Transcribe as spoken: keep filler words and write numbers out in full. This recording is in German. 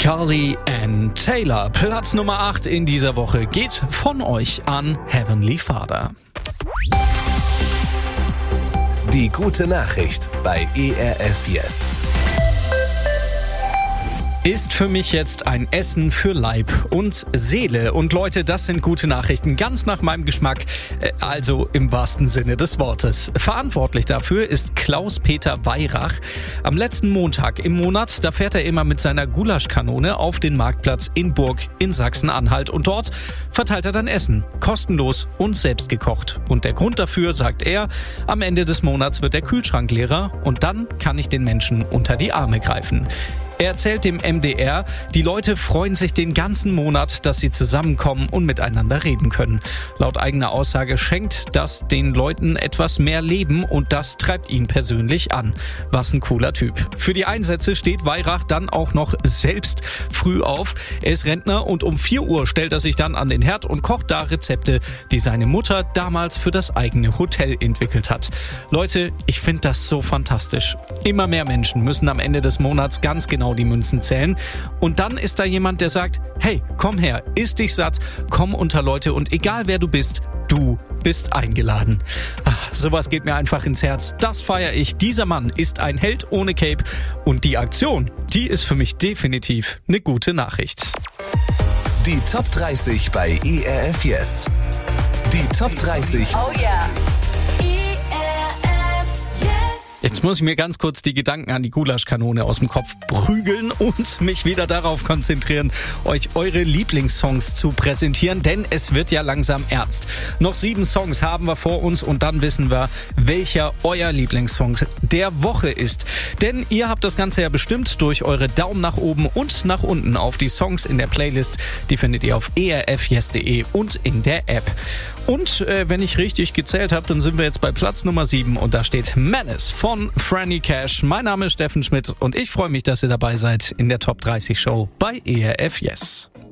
Carly Ann Taylor. Platz Nummer acht in dieser Woche geht von euch an Heavenly Father. Die gute Nachricht bei E R F Yes. Ist für mich jetzt ein Essen für Leib und Seele. Und Leute, das sind gute Nachrichten, ganz nach meinem Geschmack, also im wahrsten Sinne des Wortes. Verantwortlich dafür ist Klaus-Peter Weyrach. Am letzten Montag im Monat, da fährt er immer mit seiner Gulaschkanone auf den Marktplatz in Burg in Sachsen-Anhalt. Und dort verteilt er dann Essen, kostenlos und selbst gekocht. Und der Grund dafür, sagt er, am Ende des Monats wird der Kühlschrank leerer und dann kann ich den Menschen unter die Arme greifen. Er erzählt dem M D R, die Leute freuen sich den ganzen Monat, dass sie zusammenkommen und miteinander reden können. Laut eigener Aussage schenkt das den Leuten etwas mehr Leben und das treibt ihn persönlich an. Was ein cooler Typ. Für die Einsätze steht Weyrach dann auch noch selbst früh auf. Er ist Rentner und um vier Uhr stellt er sich dann an den Herd und kocht da Rezepte, die seine Mutter damals für das eigene Hotel entwickelt hat. Leute, ich finde das so fantastisch. Immer mehr Menschen müssen am Ende des Monats ganz genau die Münzen zählen. Und dann ist da jemand, der sagt, hey, komm her, iss dich satt, komm unter Leute und egal wer du bist, du bist eingeladen. Ach, sowas geht mir einfach ins Herz. Das feiere ich. Dieser Mann ist ein Held ohne Cape und die Aktion, die ist für mich definitiv eine gute Nachricht. Die Top dreißig bei E R F Yes. Die Top dreißig. Oh yeah. Jetzt muss ich mir ganz kurz die Gedanken an die Gulaschkanone aus dem Kopf prügeln und mich wieder darauf konzentrieren, euch eure Lieblingssongs zu präsentieren, denn es wird ja langsam ernst. Noch sieben Songs haben wir vor uns und dann wissen wir, welcher euer Lieblingssong der Woche ist. Denn ihr habt das Ganze ja bestimmt durch eure Daumen nach oben und nach unten auf die Songs in der Playlist. Die findet ihr auf e r f yes punkt de und in der App. Und äh, wenn ich richtig gezählt habe, dann sind wir jetzt bei Platz Nummer sieben und da steht Menace von Franny Cash. Mein Name ist Steffen Schmidt und ich freue mich, dass ihr dabei seid in der Top dreißig Show bei E R F Yes.